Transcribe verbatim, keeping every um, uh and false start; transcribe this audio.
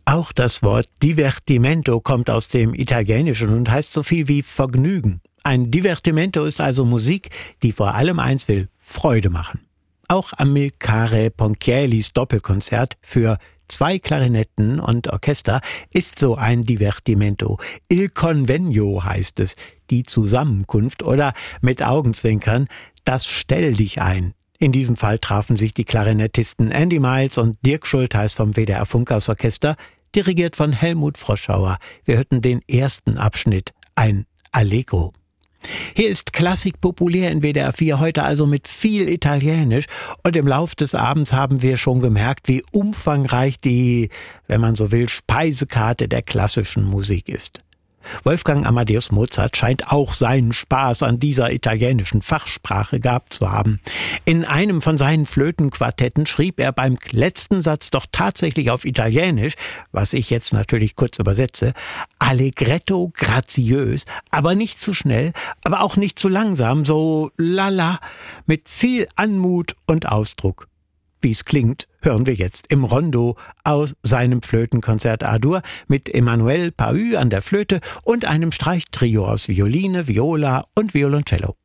Auch das Wort Divertimento kommt aus dem Italienischen und heißt so viel wie Vergnügen. Ein Divertimento ist also Musik, die vor allem eins will: Freude machen. Auch Amilcare Ponchiellis Doppelkonzert für zwei Klarinetten und Orchester ist so ein Divertimento. Il Convegno heißt es, die Zusammenkunft, oder mit Augenzwinkern das Stell dich ein. In diesem Fall trafen sich die Klarinettisten Andy Miles und Dirk Schultheis vom W D R Funkhausorchester, dirigiert von Helmut Froschauer. Wir hörten den ersten Abschnitt, ein Allegro. Hier ist Klassik populär in W D R vier, heute also mit viel Italienisch, und im Lauf des Abends haben wir schon gemerkt, wie umfangreich die, wenn man so will, Speisekarte der klassischen Musik ist. Wolfgang Amadeus Mozart scheint auch seinen Spaß an dieser italienischen Fachsprache gehabt zu haben. In einem von seinen Flötenquartetten schrieb er beim letzten Satz doch tatsächlich auf Italienisch, was ich jetzt natürlich kurz übersetze: Allegretto graziös, aber nicht zu schnell, aber auch nicht zu langsam, so lala, mit viel Anmut und Ausdruck. Wie es klingt, hören wir jetzt im Rondo aus seinem Flötenkonzert A-Dur mit Emmanuel Pahud an der Flöte und einem Streichtrio aus Violine, Viola und Violoncello.